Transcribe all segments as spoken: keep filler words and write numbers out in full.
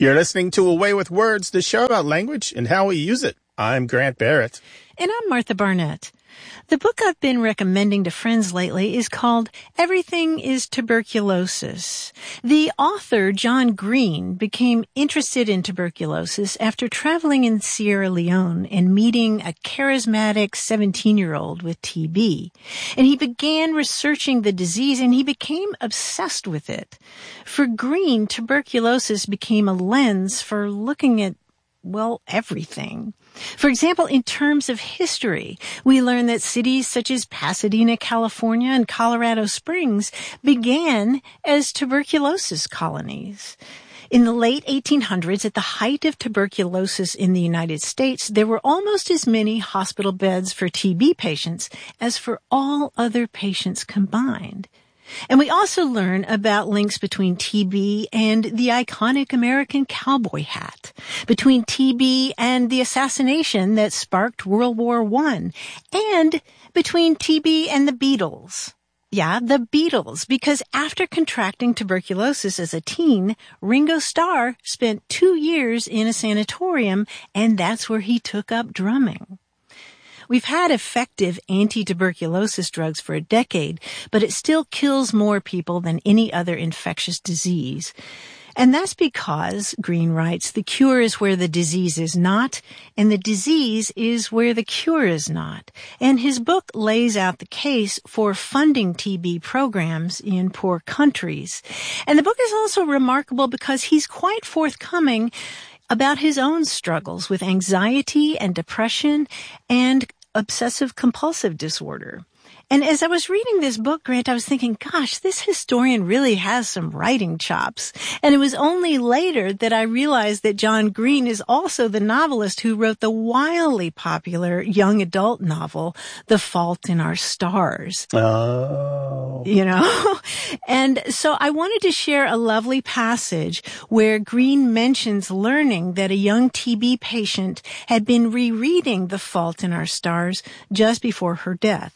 You're listening to Away with Words, the show about language and how we use it. I'm Grant Barrett. And I'm Martha Barnett. The book I've been recommending to friends lately is called Everything is Tuberculosis. The author, John Green, became interested in tuberculosis after traveling in Sierra Leone and meeting a charismatic seventeen-year-old with T B. And he began researching the disease and he became obsessed with it. For Green, tuberculosis became a lens for looking at, well, everything. For example, in terms of history, we learn that cities such as Pasadena, California, and Colorado Springs began as tuberculosis colonies. In the late eighteen hundreds, at the height of tuberculosis in the United States, there were almost as many hospital beds for T B patients as for all other patients combined. And we also learn about links between T B and the iconic American cowboy hat, between T B and the assassination that sparked World War One, and between T B and the Beatles. Yeah, the Beatles, because after contracting tuberculosis as a teen, Ringo Starr spent two years in a sanatorium, and that's where he took up drumming. We've had effective anti-tuberculosis drugs for a decade, but it still kills more people than any other infectious disease. And that's because, Green writes, the cure is where the disease is not, and the disease is where the cure is not. And his book lays out the case for funding T B programs in poor countries. And the book is also remarkable because he's quite forthcoming about his own struggles with anxiety and depression and obsessive-compulsive disorder. And as I was reading this book, Grant, I was thinking, gosh, this historian really has some writing chops. And it was only later that I realized that John Green is also the novelist who wrote the wildly popular young adult novel, The Fault in Our Stars. Oh. You know? And so I wanted to share a lovely passage where Green mentions learning that a young T B patient had been rereading The Fault in Our Stars just before her death.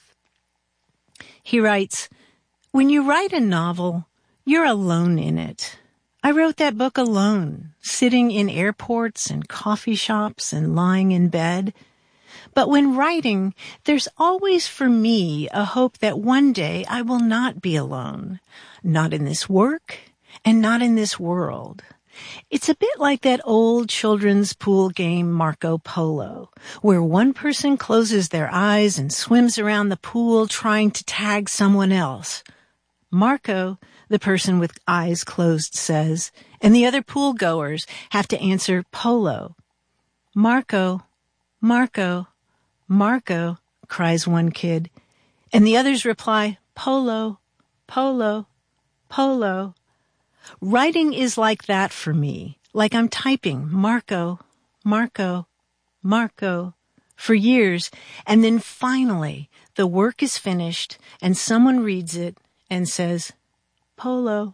He writes, "When you write a novel, you're alone in it. I wrote that book alone, sitting in airports and coffee shops and lying in bed. But when writing, there's always for me a hope that one day I will not be alone, not in this work and not in this world. It's a bit like that old children's pool game Marco Polo, where one person closes their eyes and swims around the pool trying to tag someone else. Marco, the person with eyes closed, says, and the other pool goers have to answer Polo. Marco, Marco, Marco, cries one kid, and the others reply, Polo, Polo, Polo. Writing is like that for me, like I'm typing Marco, Marco, Marco for years, and then finally the work is finished and someone reads it and says, Polo.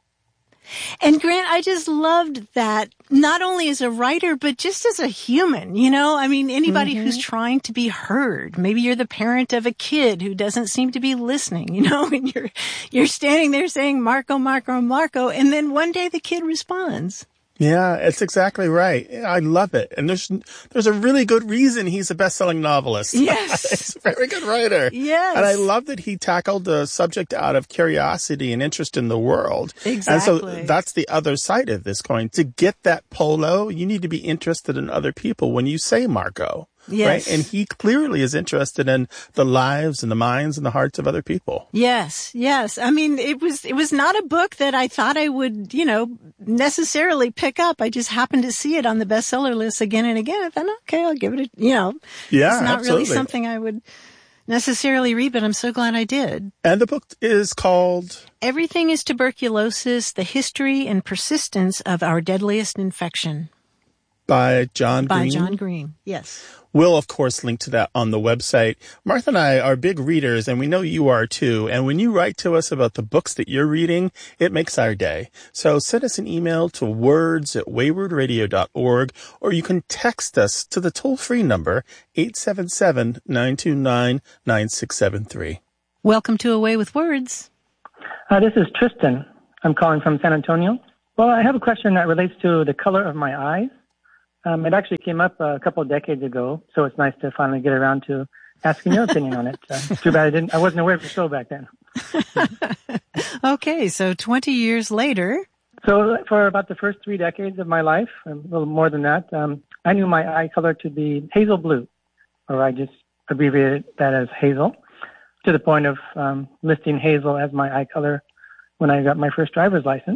And Grant, I just loved that, not only as a writer, but just as a human, you know? I mean, anybody mm-hmm. who's trying to be heard. Maybe you're the parent of a kid who doesn't seem to be listening, you know? And you're, you're standing there saying, Marco, Marco, Marco, and then one day the kid responds. Yeah, it's exactly right. I love it. And there's there's a really good reason he's a best-selling novelist. Yes. He's a very good writer. Yes. And I love that he tackled the subject out of curiosity and interest in the world. Exactly. And so that's the other side of this coin. To get that polo, you need to be interested in other people when you say Marco. Yes. Right? And he clearly is interested in the lives and the minds and the hearts of other people. Yes, yes. I mean, it was, it was not a book that I thought I would, you know, necessarily pick up. I just happened to see it on the bestseller list again and again. I thought, okay, I'll give it a, you know. Yeah, it's not absolutely. really something I would necessarily read, but I'm so glad I did. And the book is called Everything is Tuberculosis, The History and Persistence of Our Deadliest Infection. By John By Green? By John Green, yes. We'll, of course, link to that on the website. Martha and I are big readers, and we know you are too. And when you write to us about the books that you're reading, it makes our day. So send us an email to words at wayward radio dot org, or you can text us to the toll-free number eight seven seven, nine two nine, nine six seven three. Welcome to Away with Words. Uh, this is Tristan. I'm calling from San Antonio. Well, I have a question that relates to the color of my eyes. Um, it actually came up a couple of decades ago, so it's nice to finally get around to asking your opinion on it. Uh, too bad I didn't. I wasn't aware of the show back then. Okay, so twenty years later. So for about the first three decades of my life, a little more than that, um, I knew my eye color to be hazel blue, or I just abbreviated that as hazel, to the point of um, listing hazel as my eye color when I got my first driver's license.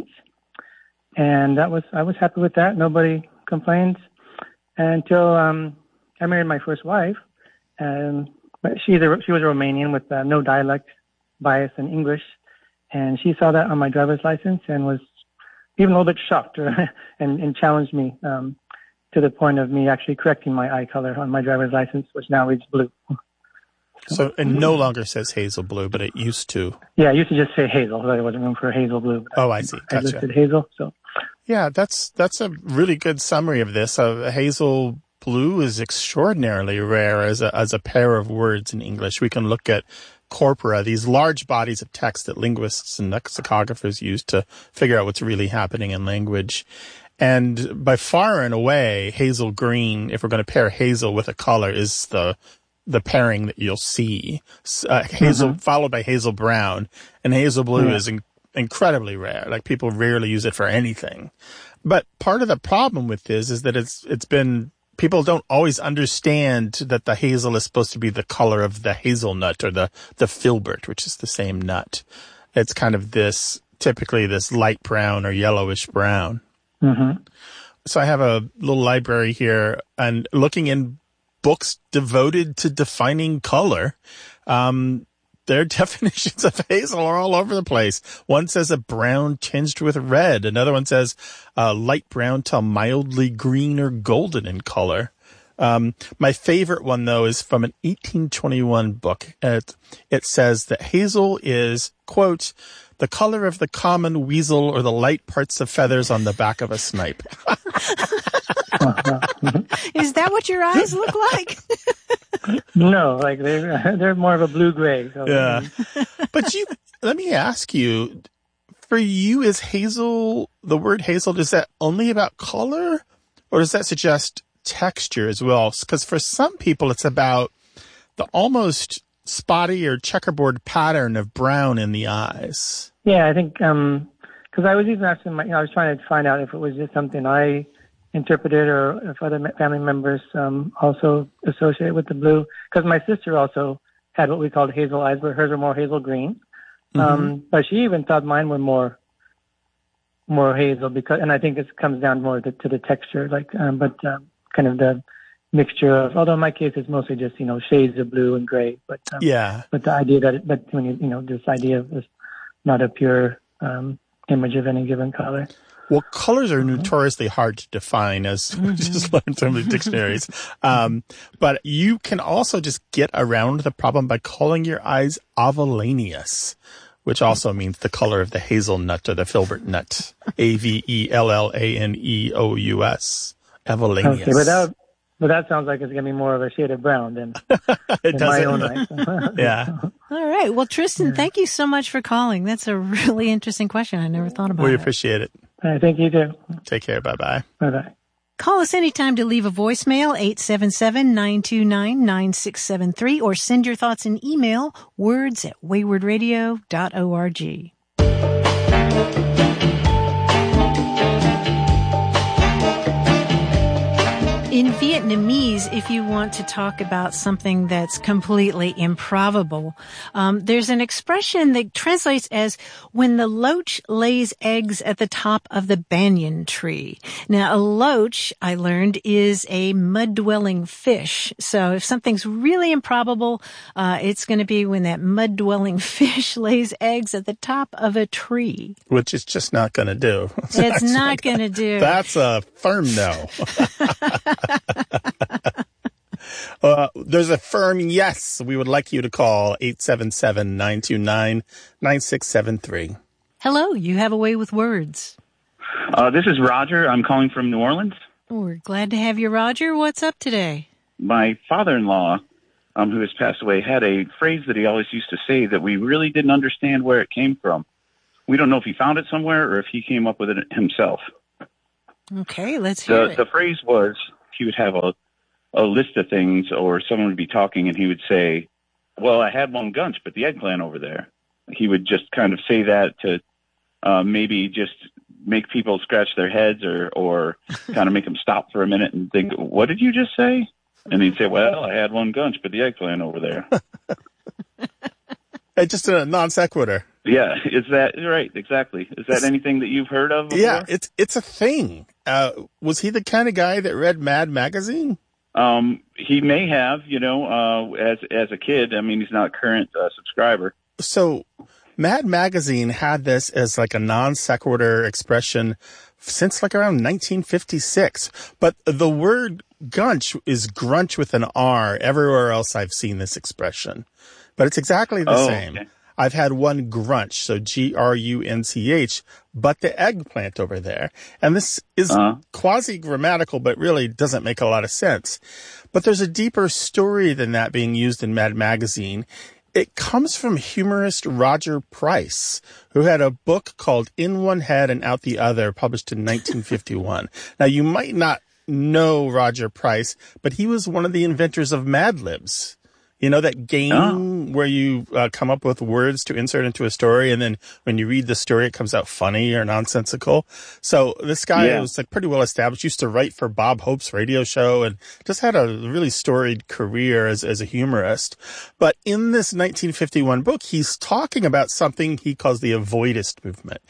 And that was I was happy with that. Nobody complained until um, I married my first wife. And she's a, she was a Romanian with uh, no dialect bias in English. And she saw that on my driver's license and was even a little bit shocked or, and, and challenged me um, to the point of me actually correcting my eye color on my driver's license, which now reads blue. So it no longer says hazel blue, but it used to. Yeah, I used to just say hazel. There wasn't room for hazel blue. Oh, I see. Gotcha. I listed hazel. So yeah, that's that's a really good summary of this. Uh, hazel blue is extraordinarily rare as a as a pair of words in English. We can look at corpora, these large bodies of text that linguists and lexicographers use to figure out what's really happening in language. And by far and away, hazel green, if we're going to pair hazel with a color, is the the pairing that you'll see. Uh, hazel mm-hmm. followed by hazel brown, and hazel blue yeah. is in, incredibly rare. Like people rarely use it for anything. But part of the problem with this is that it's it's been people don't always understand that the hazel is supposed to be the color of the hazelnut or the the filbert, which is the same nut. It's kind of this typically this light brown or yellowish brown. Mm-hmm. So I have a little library here, and looking in books devoted to defining color, um, their definitions of hazel are all over the place. One says a brown tinged with red. Another one says uh, light brown to mildly green or golden in color. Um, my favorite one, though, is from an eighteen twenty-one book. It, it says that hazel is, quote, the color of the common weasel or the light parts of feathers on the back of a snipe. Is that what your eyes look like? No, like they're, they're more of a blue-gray. So yeah. But you, let me ask you, for you, is hazel, the word hazel, is that only about color? Or does that suggest texture as well? Because for some people, it's about the almost spotty or checkerboard pattern of brown in the eyes. Yeah, I think um because I was even asking my, you know, I was trying to find out if it was just something I interpreted or if other family members um also associate with the blue. Because my sister also had what we called hazel eyes, but hers were more hazel green. Mm-hmm. Um, but she even thought mine were more more hazel because, and I think it comes down more to, to the texture, like um, but um, kind of the mixture of, although in my case it's mostly just, you know, shades of blue and gray, but um, yeah, but the idea that it, but when you, you know, this idea of this not a pure um, image of any given color. Well, colors are notoriously hard to define, as we just learned from the dictionaries. Um, but you can also just get around the problem by calling your eyes avellanious, which also means the color of the hazelnut or the filbert nut. A V E L L A N E O U S. Avellanious. Okay, but that, but that sounds like it's going to be more of a shade of brown than, it than my own eyes. Yeah. All right. Well, Tristan, thank you so much for calling. That's a really interesting question. I never thought about it. We appreciate it. All right, thank you too. Take care. Bye-bye. Bye-bye. Call us anytime to leave a voicemail, eight seven seven, nine two nine, nine six seven three, or send your thoughts in email, words at wayward radio dot org. In Vietnamese, if you want to talk about something that's completely improbable, um, there's an expression that translates as when the loach lays eggs at the top of the banyan tree. Now, a loach, I learned, is a mud-dwelling fish. So if something's really improbable, uh, it's going to be when that mud-dwelling fish lays eggs at the top of a tree. Which it's just not going to do. It's not going to do. That's a firm no. uh, there's a firm yes. We would like you to call eight seven seven, nine two nine, nine six seven three. Hello, you have a way with words. Uh, this is Roger. I'm calling from New Orleans. We're glad to have you, Roger. What's up today? My father-in-law, um, who has passed away, had a phrase that he always used to say that we really didn't understand where it came from. we don't know if he found it somewhere or if he came up with it himself. Okay, let's hear The it. the phrase was he would have a a list of things, or someone would be talking and he would say, well, I had one gunch, but the eggplant over there. He would just kind of say that to uh, maybe just make people scratch their heads or, or kind of make them stop for a minute and think, what did you just say? And he'd say, well, I had one gunch, but the eggplant over there. It's just a non sequitur. Yeah, is that right? Exactly. Is that anything that you've heard of before? Yeah, it's it's a thing. Uh, was he the kind of guy that read Mad Magazine? Um, he may have, you know, uh, as as a kid. I mean, he's not a current uh, subscriber. So Mad Magazine had this as like a non sequitur expression since like around nineteen fifty-six. But the word gunch is grunch with an R everywhere else I've seen this expression. But it's exactly the Oh, same. okay. I've had one grunch, so G R U N C H, but the eggplant over there. And this is Uh-huh. quasi-grammatical, but really doesn't make a lot of sense. But there's a deeper story than that being used in Mad Magazine. It comes from humorist Roger Price, who had a book called In One Head and Out the Other, published in nineteen fifty-one. Now, you might not know Roger Price, but he was one of the inventors of Mad Libs. You know, that game Oh. where you uh, come up with words to insert into a story, and then when you read the story, it comes out funny or nonsensical. So this guy Yeah. was like pretty well established, used to write for Bob Hope's radio show, and just had a really storied career as, as a humorist. But in this nineteen fifty-one book, he's talking about something he calls the avoidist movement.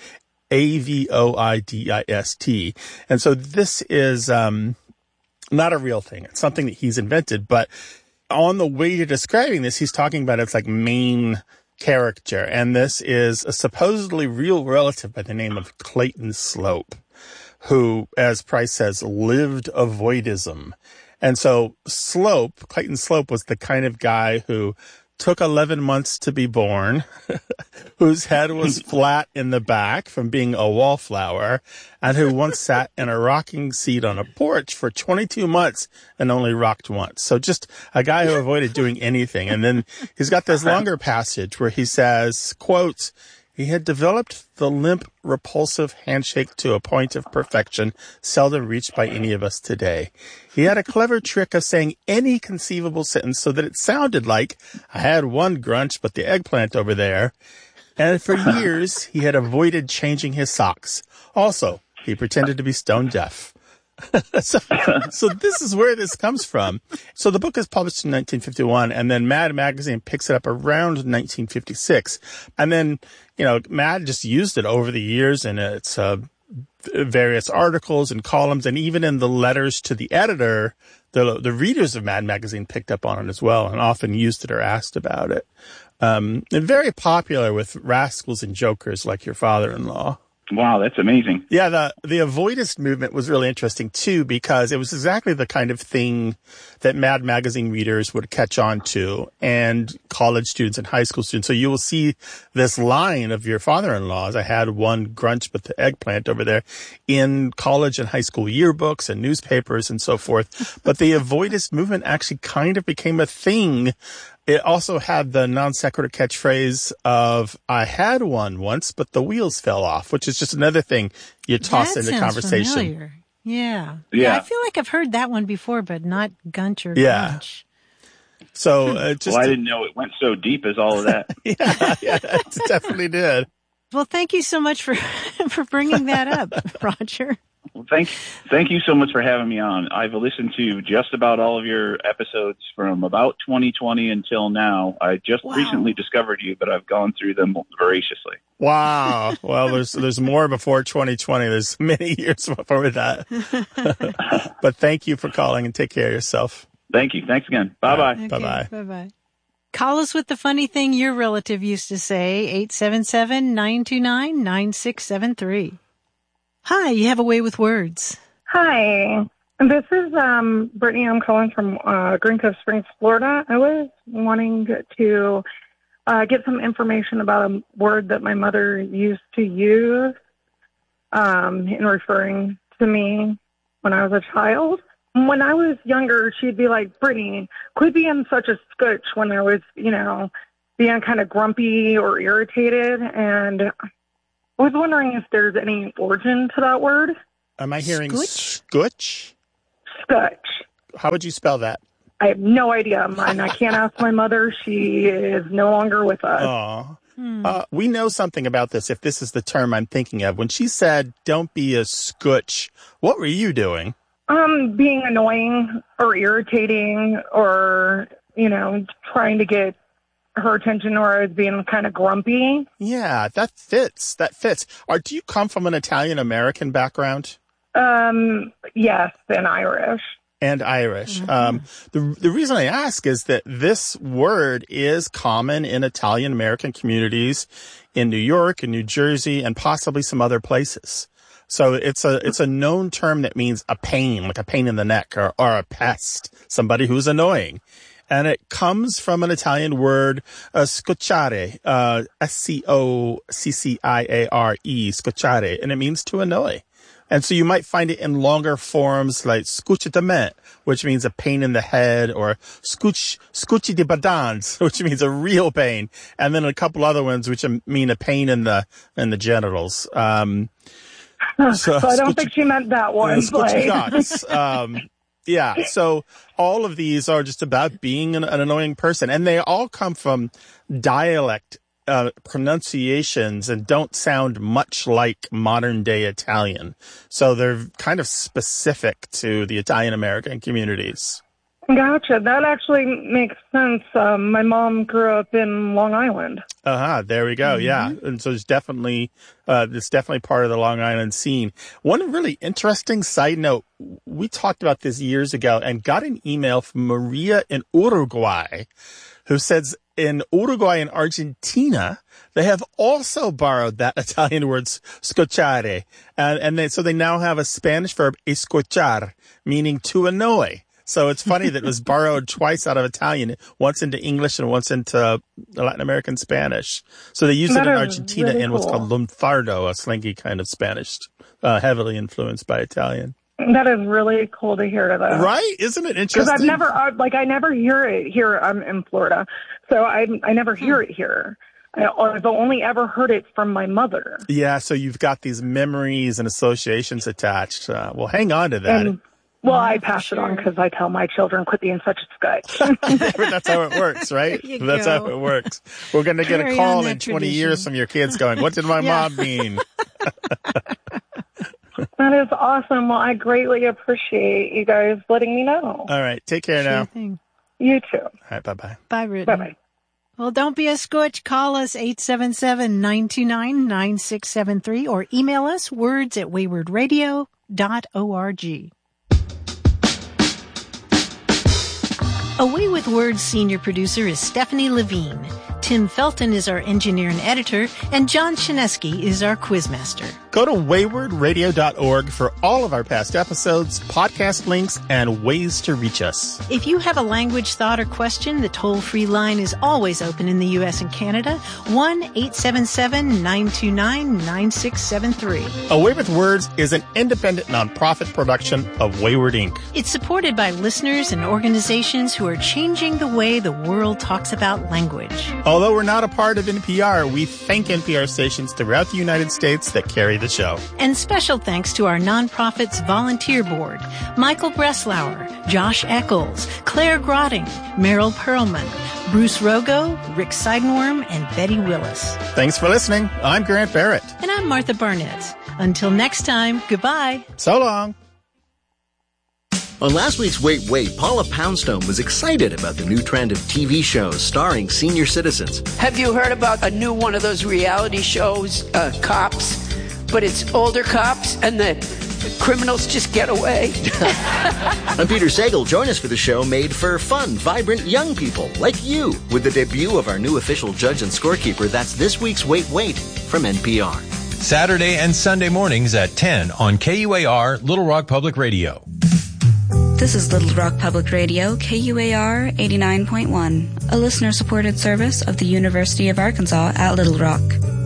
A V O I D I S T. And so this is um, not a real thing. It's something that he's invented, but on the way to describing this, he's talking about its like main character. And this is a supposedly real relative by the name of Clayton Slope, who, as Price says, lived avoidism. And so Slope, Clayton Slope, was the kind of guy who took eleven months to be born, whose head was flat in the back from being a wallflower, and who once sat in a rocking seat on a porch for twenty-two months and only rocked once. So just a guy who avoided doing anything. And then he's got this longer passage where he says, quote, he had developed the limp, repulsive handshake to a point of perfection seldom reached by any of us today. He had a clever trick of saying any conceivable sentence so that it sounded like, I had one grunch, but the eggplant over there. And for years, he had avoided changing his socks. Also, he pretended to be stone deaf. so, so this is where this comes from. So the book is published in nineteen fifty-one, and then Mad Magazine picks it up around nineteen fifty-six. And then, you know, Mad just used it over the years in its uh, various articles and columns, and even in the letters to the editor, the the readers of Mad Magazine picked up on it as well, and often used it or asked about it. Um, and very popular with rascals and jokers like your father-in-law. Wow, that's amazing. Yeah, the the avoidist movement was really interesting too, because it was exactly the kind of thing that Mad Magazine readers would catch on to, and college students and high school students. So you will see this line of your father-in-law's, I had one grunch but the eggplant over there, in college and high school yearbooks and newspapers and so forth. But the avoidist movement actually kind of became a thing. It also had the non sequitur catchphrase of, I had one once, but the wheels fell off, which is just another thing you toss that into sounds conversation. Familiar. Yeah. Yeah. I feel like I've heard that one before, but not gunch or Yeah. gunch. So uh, just, Well, I didn't know it went so deep as all of that. yeah, yeah, it definitely did. Well, thank you so much for, for bringing that up, Roger. Well, thank, thank you so much for having me on. I've listened to just about all of your episodes from about twenty twenty until now. I just Wow. recently discovered you, but I've gone through them voraciously. Wow. Well, there's there's more before twenty twenty. There's many years before that. But thank you for calling, and take care of yourself. Thank you. Thanks again. Bye-bye. Okay, Bye-bye. Bye-bye. Call us with the funny thing your relative used to say, eight seven seven, nine two nine, nine six seven three. Hi, you have a way with words. Hi, this is um, Brittany. I'm calling from uh, Green Cove Springs, Florida. I was wanting to uh, get some information about a word that my mother used to use um, in referring to me when I was a child. When I was younger, she'd be like, Brittany, quit being such a scutch when I was, you know, being kind of grumpy or irritated. And I was wondering if there's any origin to that word. Am I hearing Scooch? scooch? Scutch. How would you spell that? I have no idea, and I can't ask my mother. She is no longer with us. Aw. Uh, we know something about this, if this is the term I'm thinking of. When she said, don't be a scooch, what were you doing? Um, being annoying or irritating or, you know, trying to get her attention, or I was being kind of grumpy. Yeah, that fits. That fits. Or do you come from an Italian-American background? Um, yes, and Irish. And Irish. Mm-hmm. Um, the the reason I ask is that this word is common in Italian-American communities in New York and New Jersey and possibly some other places. So it's a it's a known term that means a pain, like a pain in the neck, or, or a pest, somebody who's annoying. And it comes from an Italian word, uh, scocciare, uh, S C O C C I A R E, scocciare, and it means to annoy. And so you might find it in longer forms like scucciatamente, which means a pain in the head, or scucci, scucci di badans, which means a real pain. And then a couple other ones, which mean a pain in the, in the genitals. Um, so, so I don't scucci, think she meant that one. Uh, um, yeah. So all of these are just about being an, an annoying person, and they all come from dialect Uh, pronunciations and don't sound much like modern day Italian. So they're kind of specific to the Italian American communities. Gotcha. That actually makes sense. Um, my mom grew up in Long Island. Uh-huh. There we go. Mm-hmm. Yeah. And so it's definitely, uh, it's definitely part of the Long Island scene. One really interesting side note, we talked about this years ago and got an email from Maria in Uruguay, who says, in Uruguay and Argentina, they have also borrowed that Italian word scocciare. And, and they, so they now have a Spanish verb, escochar, meaning to annoy. So it's funny that it was borrowed twice out of Italian, once into English and once into Latin American Spanish. So they use it in Argentina in what's called lunfardo, a slinky kind of Spanish, uh, heavily influenced by Italian. That is really cool to hear, though. Right? Isn't it interesting? Because I've never, uh, like, I never hear it here. I'm in Florida, so I I never hear it here. I, I've only ever heard it from my mother. Yeah, so you've got these memories and associations attached. Uh, well, hang on to that. And, well, I pass sure. it on because I tell my children, quit being such a scutch. That's how it works, right? That's go. how it works. We're going to get Carry a call in tradition. twenty years from your kids going, what did my yeah. mom mean? That is awesome. Well, I greatly appreciate you guys letting me know. All right. Take care sure now. Thing. You too. All right. Bye-bye. Bye, Brittany. Bye-bye. Well, don't be a scotch. Call us eight seven seven, nine two nine, nine six seven three or email us words at wayward radio dot org. Away with Words senior producer is Stephanie Levine. Tim Felton is our engineer and editor, and John Chinesky is our quizmaster. Go to wayward radio dot org for all of our past episodes, podcast links, and ways to reach us. If you have a language, thought, or question, the toll-free line is always open in the U S and Canada, one eight seven seven, nine two nine, nine six seven three. Away with Words is an independent nonprofit production of Wayward Incorporated. It's supported by listeners and organizations who are changing the way the world talks about language. Although we're not a part of N P R, we thank N P R stations throughout the United States that carry the show. And special thanks to our nonprofit's volunteer board, Michael Breslauer, Josh Eccles, Claire Grotting, Meryl Perlman, Bruce Rogo, Rick Seidenworm, and Betty Willis. Thanks for listening. I'm Grant Barrett. And I'm Martha Barnett. Until next time, goodbye. So long. On last week's Wait, Wait, Paula Poundstone was excited about the new trend of T V shows starring senior citizens. Have you heard about a new one of those reality shows, uh, Cops? But it's older cops and the criminals just get away. I'm Peter Sagal. Join us for the show made for fun, vibrant young people like you with the debut of our new official judge and scorekeeper. That's this week's Wait, Wait from N P R. Saturday and Sunday mornings at ten on K U A R, Little Rock Public Radio. This is Little Rock Public Radio, K U A R eighty-nine point one, a listener-supported service of the University of Arkansas at Little Rock.